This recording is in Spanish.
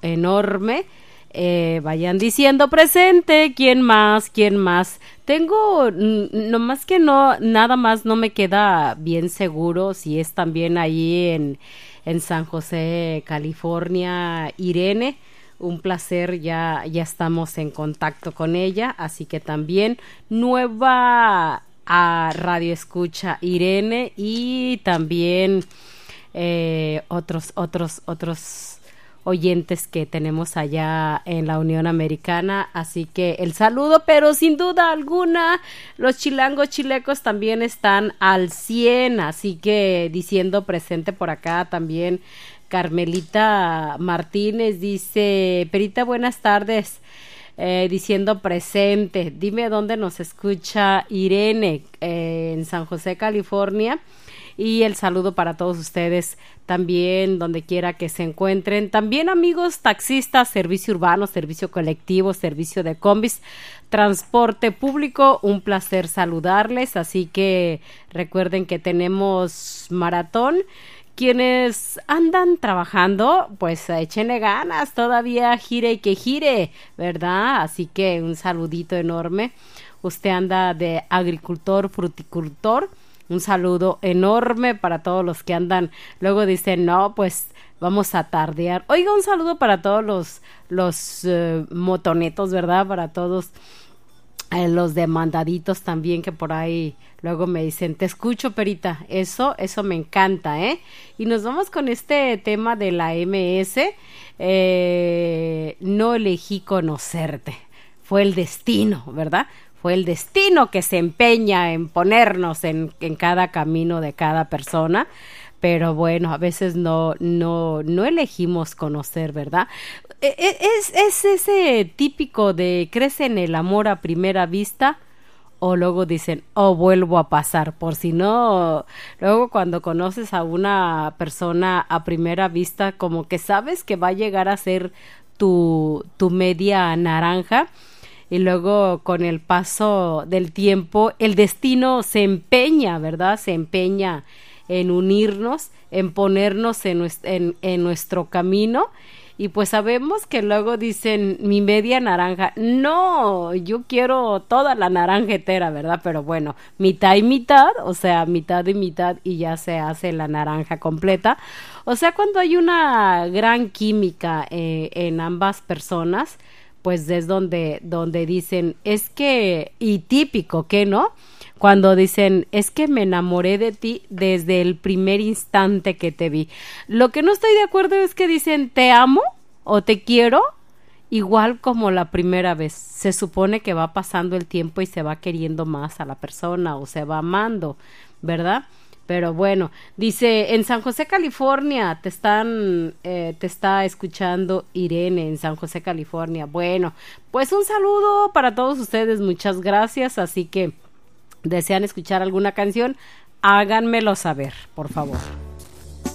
enorme. Vayan diciendo presente, ¿quién más? Tengo, nomás que no, nada más no me queda bien seguro si es también ahí en San José, California, Irene. Un placer, ya estamos en contacto con ella, así que también nueva a Radio Escucha Irene y también otros oyentes que tenemos allá en la Unión Americana, así que el saludo, pero sin duda alguna los chilangos chilecos también están al 100, así que diciendo presente por acá también Carmelita Martínez dice, Perita, buenas tardes, diciendo presente, dime dónde nos escucha Irene, en San José, California. Y el saludo para todos ustedes también, donde quiera que se encuentren. También amigos taxistas, servicio urbano, servicio colectivo, servicio de combis, transporte público, un placer saludarles. Así que recuerden que tenemos maratón. Quienes andan trabajando, pues échenle ganas, todavía gire y que gire, ¿verdad? Así que un saludito enorme. Usted anda de agricultor, fruticultor. Un saludo enorme para todos los que andan, luego dicen, no, pues vamos a tardear. Oiga, un saludo para todos los motonetos, ¿verdad? Para todos los demandaditos también que por ahí luego me dicen, te escucho, Perita, eso me encanta, ¿eh? Y nos vamos con este tema de la MS, no elegí conocerte, fue el destino, ¿verdad? Fue el destino que se empeña en ponernos en cada camino de cada persona, pero bueno, a veces no elegimos conocer, ¿verdad? Es ese típico de crece en el amor a primera vista, o luego dicen, vuelvo a pasar, por si no, luego cuando conoces a una persona a primera vista, como que sabes que va a llegar a ser tu media naranja. Y luego con el paso del tiempo el destino se empeña, ¿verdad? Se empeña en unirnos, en ponernos en nuestro camino. Y pues sabemos que luego dicen mi media naranja. No, yo quiero toda la naranja entera, ¿verdad? Pero bueno, mitad y mitad, o sea, mitad y mitad y ya se hace la naranja completa. O sea, cuando hay una gran química en ambas personas, pues es donde dicen, es que, y típico, ¿qué no? Cuando dicen, es que me enamoré de ti desde el primer instante que te vi. Lo que no estoy de acuerdo es que dicen, te amo o te quiero, igual como la primera vez. Se supone que va pasando el tiempo y se va queriendo más a la persona o se va amando, ¿verdad? Pero bueno, dice, en San José, California, te está escuchando Irene en San José, California. Bueno, pues un saludo para todos ustedes, muchas gracias, así que desean escuchar alguna canción, háganmelo saber, por favor.